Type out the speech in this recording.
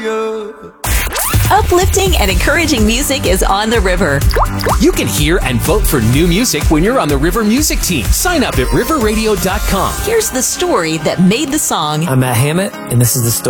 Uplifting and encouraging music is on the river. You can hear and vote for new music when you're on the River Music Team. Sign up at riverradio.com. Here's the story that made the song. I'm Matt Hammett, and this is the story